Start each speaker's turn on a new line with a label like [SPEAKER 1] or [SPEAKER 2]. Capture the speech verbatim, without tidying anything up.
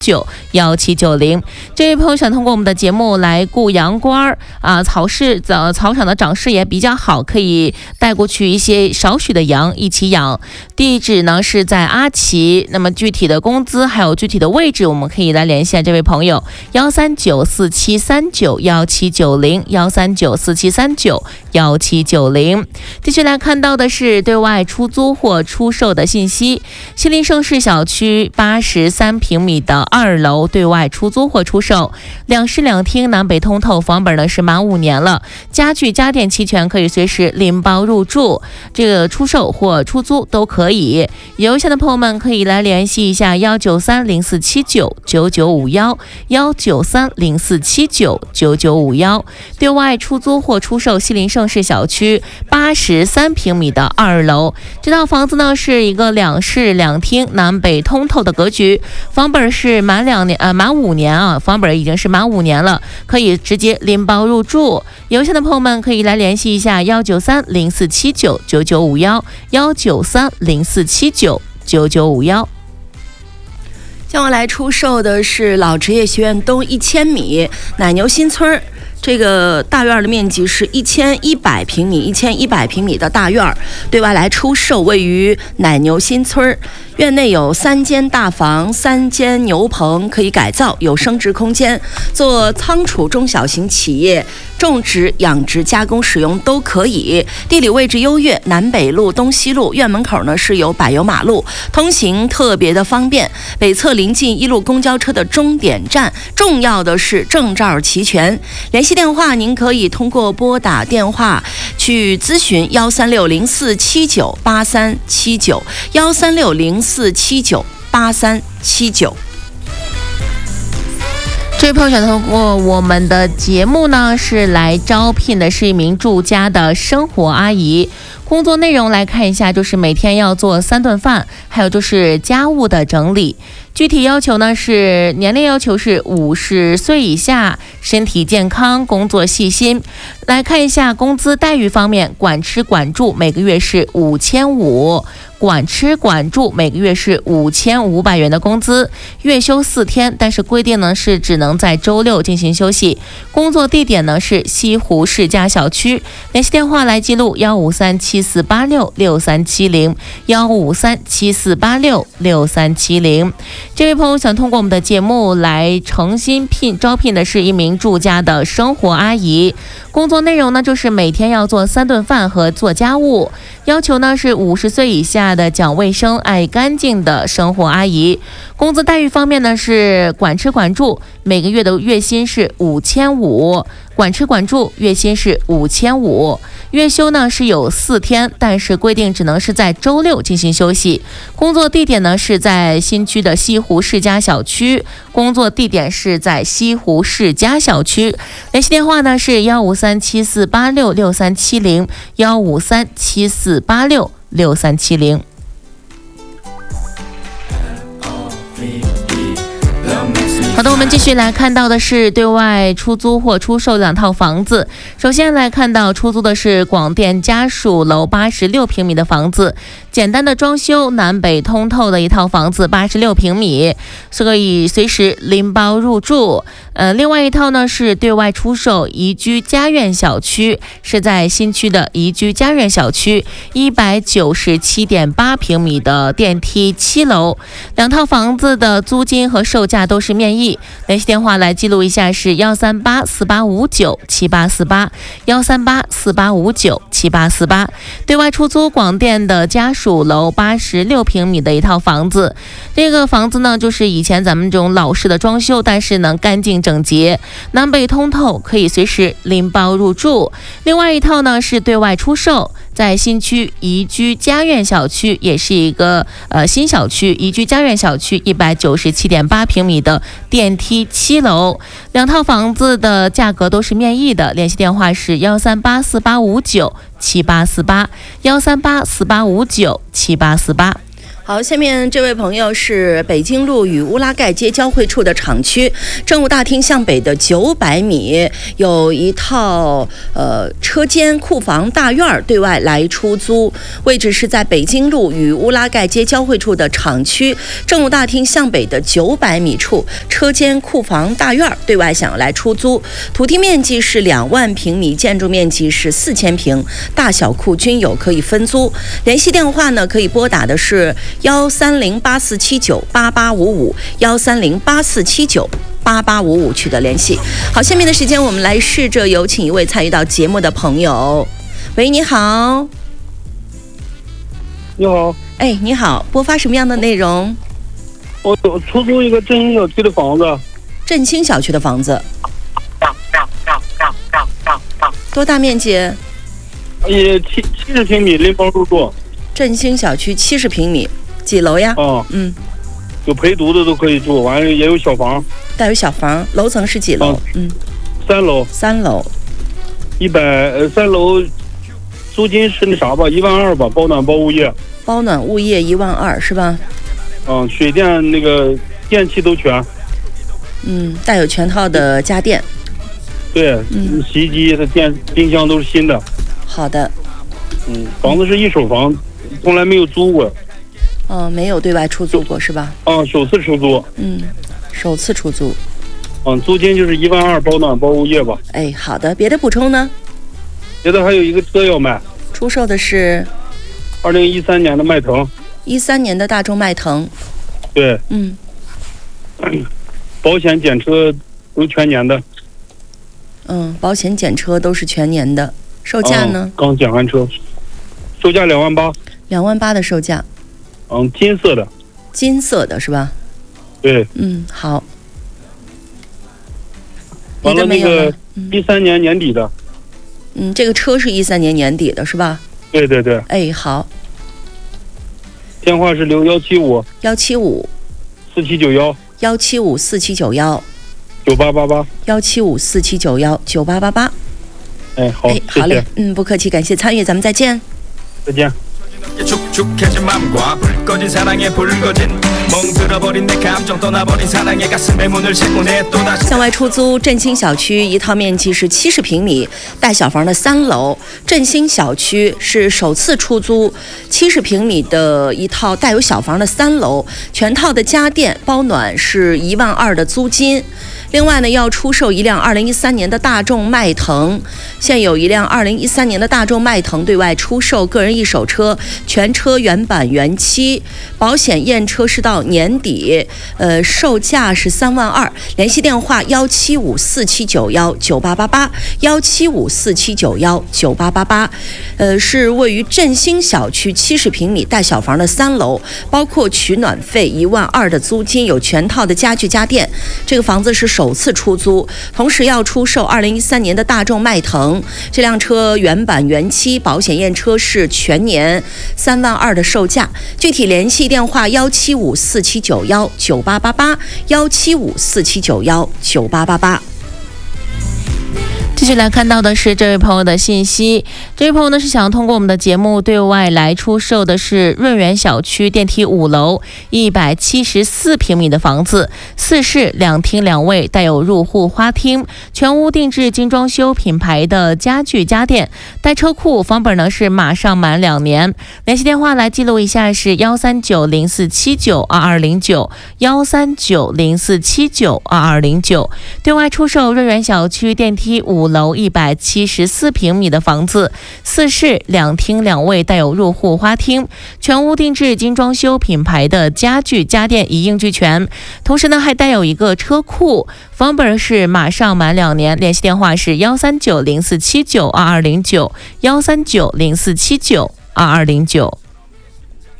[SPEAKER 1] 九幺七九零。这位朋友想通过我们的节目来雇羊倌啊，草市草草场的长势也比较好，可以带过去一些少许的羊一起养。地址呢是在阿奇，那么具体的工资还有具体的位置，我们可以来联系这位朋友幺三九四七三九幺七九零幺三九四七三九幺七九零。继续来看到的是对外出租或出售的信息。西林盛世小区八十三平米的二楼对外出租或出售，两室两厅，南北通透，房本呢是满五年了，家具家电齐全，可以随时拎包入住。这个出售或出租都可以。有意向的朋友们可以来联系一下幺九三零四七九九九五幺幺九三零四七九九九五幺。对外出租或出售西林盛世小区八十三平米的二楼，这套房子呢是一个两室两厅，南北通透的格局，房本是满两年呃满五年啊，房本已经是满五年了，可以直接拎包入住。有兴趣的朋友们可以来联系一下幺九三零四七九九九五幺幺九三零四七九九九五幺。
[SPEAKER 2] 将要来出售的是老职业学院东一千米奶牛新村。这个大院的面积是一千一百平米，一千一百平米的大院，对外来出售，位于奶牛新村。院内有三间大房、三间牛棚，可以改造，有生殖空间，做仓储中小型企业种植、养殖、加工使用都可以。地理位置优越，南北路、东西路，院门口呢是有柏油马路，通行特别的方便。北侧临近一路公交车的终点站，重要的是证照齐全。联系电话您可以通过拨打电话去咨询幺三六零四七九八三七九幺三六零四七九八三七九。
[SPEAKER 1] 这位朋友想通过我们的节目呢，是来招聘的是一名住家的生活阿姨。工作内容来看一下，就是每天要做三顿饭，还有就是家务的整理。具体要求呢是年龄要求是五十岁以下，身体健康，工作细心。来看一下工资待遇方面，管吃管住每个月是五千五，管吃管住每个月是五千五百元的工资，月休四天，但是规定呢是只能在周六进行休息。工作地点呢是西湖世家小区，联系电话来记录幺五三七四八六六三七零幺五三七四八六六三七零。这位朋友想通过我们的节目来诚心聘招聘的是一名住家的生活阿姨。工作内容呢就是每天要做三顿饭和做家务，要求呢是五十岁以下的讲卫生、爱干净的生活阿姨。工资待遇方面呢是管吃管住，每个月的月薪是五千五，管吃管住月薪是五千五，月休呢是有四天，但是规定只能是在周六进行休息。工作地点呢是在新区的西湖世家小区，工作地点是在西湖世家小区。联系电话呢是幺五三七四八六六三七零幺五三七四八六六三七零。好的，我们继续来看到的是对外出租或出售两套房子。首先来看到出租的是广电家属楼八十六平米的房子，简单的装修，南北通透的一套房子，八十六平米，可以随时拎包入住。呃，另外一套呢是对外出售宜居家苑小区，是在新区的宜居家苑小区，一百九十七点八平米的电梯七楼。两套房子的租金和售价都是面议，联系电话来记录一下是幺三八四八五九七八四八幺三八四八五九七八四八。对外出租广电的家属楼八十六平米的一套房子，这个房子呢就是以前咱们这种老式的装修，但是呢干净整洁，南北通透，可以随时拎包入住。另外一套呢是对外出售，在新区宜居家苑小区，也是一个呃新小区，宜居家苑小区一百九十七点八平米的电梯七楼。两套房子的价格都是面议的，联系电话是幺三八四八五九七八四八幺三八四八五九七八四八。
[SPEAKER 2] 好，下面这位朋友是北京路与乌拉盖街交汇处的厂区政务大厅向北的九百米，有一套呃车间库房大院对外来出租，位置是在北京路与乌拉盖街交汇处的厂区政务大厅向北的九百米处，车间库房大院对外想要来出租，土地面积是两万平米，建筑面积是四千平，大小库均有，可以分租。联系电话呢，可以拨打的是幺三零八四七九八八五五幺三零八四七九八八五五取得联系。好，下面的时间我们来试着有请一位参与到节目的朋友。喂，你好。
[SPEAKER 3] 你好。
[SPEAKER 2] 哎，你好，播发什么样的内容？
[SPEAKER 3] 我出租一个振兴小区的房子。
[SPEAKER 2] 振兴小区的房子。多大面积？
[SPEAKER 3] 也七七十平米，拎包入住。
[SPEAKER 2] 振兴小区七十平米，几楼呀？
[SPEAKER 3] 哦，
[SPEAKER 2] 嗯，
[SPEAKER 3] 有陪读的都可以住，完了也有小房。
[SPEAKER 2] 带有小房，楼层是几楼？嗯，
[SPEAKER 3] 三楼。
[SPEAKER 2] 三楼。
[SPEAKER 3] 一百呃，三楼租金是那啥吧，一万二吧，包暖包物业。
[SPEAKER 2] 包暖物业一万二是吧？
[SPEAKER 3] 嗯，水电那个电器都全。
[SPEAKER 2] 嗯，带有全套的家电。
[SPEAKER 3] 对，嗯，洗衣机、它电、冰箱都是新的。
[SPEAKER 2] 好的。
[SPEAKER 3] 嗯，房子是一手房，从来没有租过。
[SPEAKER 2] 哦，没有对外出租过是吧？
[SPEAKER 3] 啊，首次出租。
[SPEAKER 2] 嗯，首次出租。
[SPEAKER 3] 嗯，租金就是一万二，包暖包物业吧。
[SPEAKER 2] 哎，好的，别的补充呢？
[SPEAKER 3] 别的还有一个车要卖。
[SPEAKER 2] 出售的是
[SPEAKER 3] 二零一三年的迈腾。
[SPEAKER 2] 一三年的大众迈腾。
[SPEAKER 3] 对。
[SPEAKER 2] 嗯。
[SPEAKER 3] 保险检车都全年的。
[SPEAKER 2] 嗯，保险检车都是全年的。售价呢？
[SPEAKER 3] 嗯、刚检完车，售价两万八。
[SPEAKER 2] 两万八的售价。
[SPEAKER 3] 嗯，金色的。
[SPEAKER 2] 金色的是吧？
[SPEAKER 3] 对。
[SPEAKER 2] 嗯，好。
[SPEAKER 3] 完了那个一三年年底的。
[SPEAKER 2] 嗯，这个车是一三年年底的是吧？
[SPEAKER 3] 对对对。
[SPEAKER 2] 哎，好。
[SPEAKER 3] 电话是留幺七五。
[SPEAKER 2] 幺七五。
[SPEAKER 3] 四七九幺。
[SPEAKER 2] 幺七五四七九幺。
[SPEAKER 3] 九八八八。
[SPEAKER 2] 幺七五四七九幺九八八八。
[SPEAKER 3] 哎，好，
[SPEAKER 2] 哎，好嘞，嗯，不客气，感谢参与，咱们再见。
[SPEAKER 3] 再见。
[SPEAKER 2] 向外出租振兴小区一套面积是七十平米，带小房的三楼。振兴小区是首次出租七十平米的一套带有小房的三楼，全套的家电包暖是一万二的租金。另外呢，要出售一辆二零一三年的大众迈腾，现有一辆二零一三年的大众迈腾对外出售，个人一手车，全车原版原漆，保险验车是到年底，呃，售价是三万二。联系电话幺七五四七九幺九八八八，幺七五四七九幺九八八八，呃，是位于振兴小区七十平米带小房的三楼，包括取暖费一万二的租金，有全套的家具家电。这个房子是首次出租，同时要出售二零一三年的大众迈腾，这辆车原版原漆，保险验车是全年，三万二的售价。具体联系电话幺七五四七九幺九八八八，幺七五四七九幺九八八八。
[SPEAKER 1] 继续来看到的是这位朋友的信息，这位朋友呢是想通过我们的节目对外来出售的是润园小区电梯五楼一百七十四平米的房子，四室两厅两卫，带有入户花厅，全屋定制精装修品牌的家具家电，带车库，房本呢是马上满两年。联系电话来记录一下是幺三九零四七九二二零九幺三九零四七九二二零九，对外出售润园小区电梯五楼一百七十四平米的房子，四室两厅两卫，带有入户花厅，全屋定制精装修品牌的家具家电一应俱全，同时呢还带有一个车库，房本是马上满两年。联系电话是幺三九零四七九二二零九幺三九零四七九二二零九。